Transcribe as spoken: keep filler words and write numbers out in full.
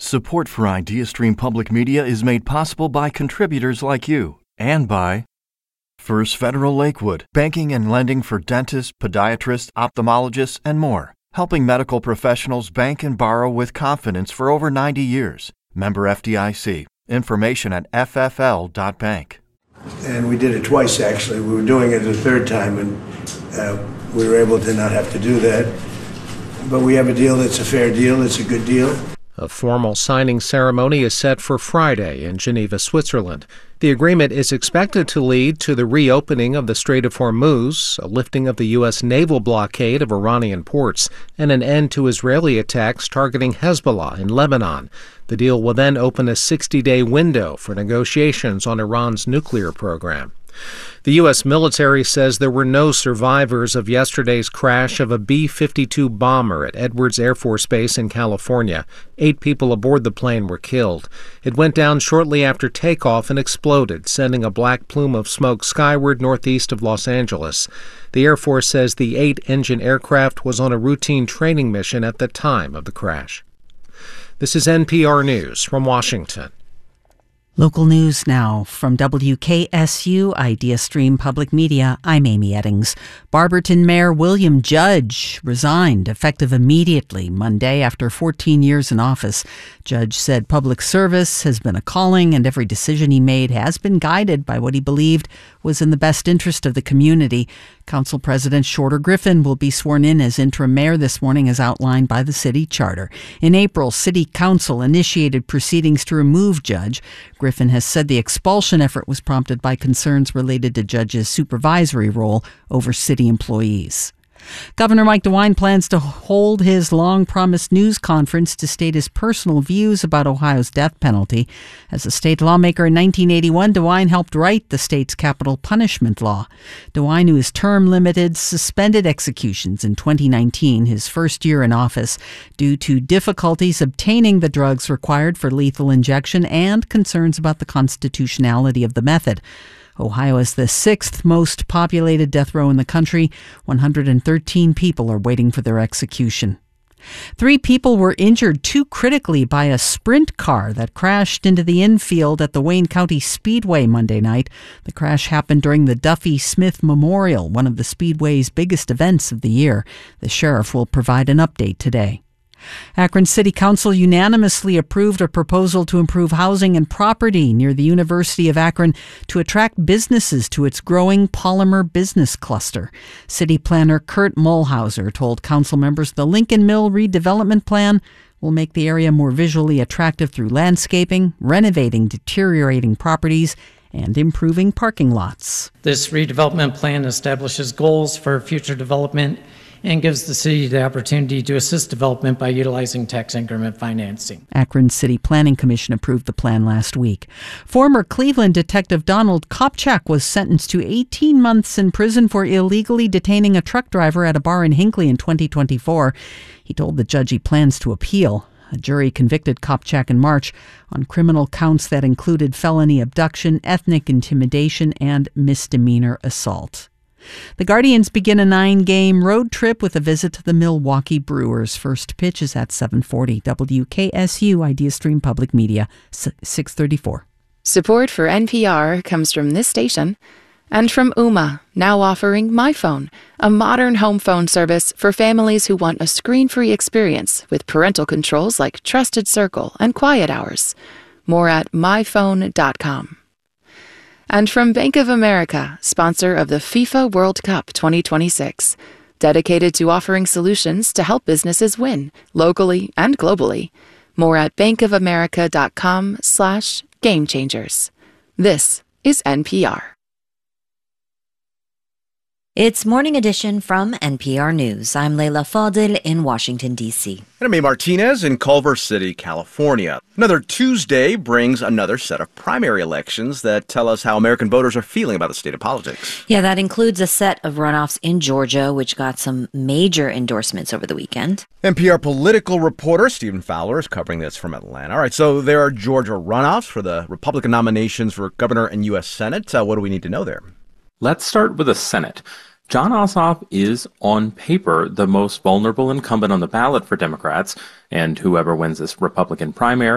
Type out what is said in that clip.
Support for IdeaStream Public Media is made possible by contributors like you and by First Federal Lakewood, banking and lending for dentists, podiatrists, ophthalmologists, and more, helping medical professionals bank and borrow with confidence for over ninety years. Member F D I C. Information at f f l dot bank. And we did it twice, actually. We were doing it the third time, and uh, we were able to not have to do that. But we have a deal that's a fair deal. It's a good deal. A formal signing ceremony is set for Friday in Geneva, Switzerland. The agreement is expected to lead to the reopening of the Strait of Hormuz, a lifting of the U S naval blockade of Iranian ports, and an end to Israeli attacks targeting Hezbollah in Lebanon. The deal will then open a sixty-day window for negotiations on Iran's nuclear program. The U S military says there were no survivors of yesterday's crash of a B fifty-two bomber at Edwards Air Force Base in California. Eight people aboard the plane were killed. It went down shortly after takeoff and exploded, sending a black plume of smoke skyward northeast of Los Angeles. The Air Force says the eight-engine aircraft was on a routine training mission at the time of the crash. This is N P R News from Washington. Local news now from W K S U IdeaStream Public Media. I'm Amy Eddings. Barberton Mayor William Judge resigned effective immediately Monday after fourteen years in office. Judge said public service has been a calling and every decision he made has been guided by what he believed was in the best interest of the community. Council President Shorter Griffin will be sworn in as interim mayor this morning as outlined by the city charter. In April, City Council initiated proceedings to remove Judge. Griffin has said the expulsion effort was prompted by concerns related to Judge's supervisory role over city employees. Governor Mike DeWine plans to hold his long-promised news conference to state his personal views about Ohio's death penalty. As a state lawmaker in nineteen eighty-one, DeWine helped write the state's capital punishment law. DeWine, who is term-limited, suspended executions in twenty nineteen, his first year in office, due to difficulties obtaining the drugs required for lethal injection and concerns about the constitutionality of the method. Ohio is the sixth most populated death row in the country. one hundred thirteen people are waiting for their execution. Three people were injured too critically by a sprint car that crashed into the infield at the Wayne County Speedway Monday night. The crash happened during the Duffy Smith Memorial, one of the Speedway's biggest events of the year. The sheriff will provide an update today. Akron City Council unanimously approved a proposal to improve housing and property near the University of Akron to attract businesses to its growing polymer business cluster. City planner Kurt Mulhauser told council members the Lincoln Mill redevelopment plan will make the area more visually attractive through landscaping, renovating deteriorating properties, and improving parking lots. This redevelopment plan establishes goals for future development and gives the city the opportunity to assist development by utilizing tax increment financing. Akron City Planning Commission approved the plan last week. Former Cleveland detective Donald Kopchak was sentenced to eighteen months in prison for illegally detaining a truck driver at a bar in Hinckley in twenty twenty-four. He told the judge he plans to appeal. A jury convicted Kopchak in March on criminal counts that included felony abduction, ethnic intimidation, and misdemeanor assault. The Guardians begin a nine-game road trip with a visit to the Milwaukee Brewers. First pitch is at seven forty. W K S U IdeaStream Public Media, six thirty-four. Support for N P R comes from this station and from Ooma, now offering MyPhone, a modern home phone service for families who want a screen-free experience with parental controls like Trusted Circle and Quiet Hours. More at my phone dot com. And from Bank of America, sponsor of the FIFA World Cup twenty twenty-six, dedicated to offering solutions to help businesses win, locally and globally. More at bankofamerica.com slash game changers. This is N P R. It's Morning Edition from N P R News. I'm Leila Fadil in Washington, D C. And I'm May Martinez in Culver City, California. Another Tuesday brings another set of primary elections that tell us how American voters are feeling about the state of politics. Yeah, that includes a set of runoffs in Georgia, which got some major endorsements over the weekend. N P R political reporter Stephen Fowler is covering this from Atlanta. All right, so there are Georgia runoffs for the Republican nominations for governor and U S Senate. Uh, what do we need to know there? Let's start with the Senate. Jon Ossoff is, on paper, the most vulnerable incumbent on the ballot for Democrats, and whoever wins this Republican primary